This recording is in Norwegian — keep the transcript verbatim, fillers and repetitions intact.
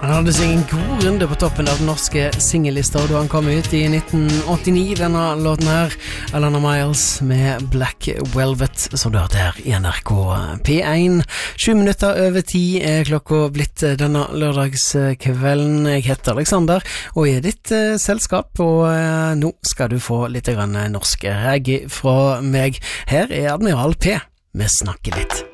Han hadde seg en god runde på toppen av den norske singellista da han kom ut i nitten åttini, denne låten her, Alana Miles med Black Velvet, som du hørte her i N R K P én. Sju minutter over ti er klokka blitt denne lørdagskvelden. Jeg heter Alexander, og er ditt uh, selskap, og uh, nå skal du få litt grann norsk reggae fra meg. Her er Admiral P. Vi snakker litt.